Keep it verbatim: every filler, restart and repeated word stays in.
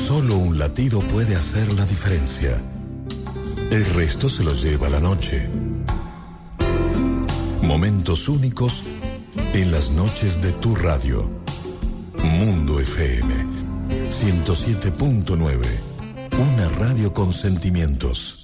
Solo un latido puede hacer la diferencia. El resto se lo lleva la noche. Momentos únicos en las noches de tu radio. Mundo F M ciento siete punto nueve. Una radio con sentimientos.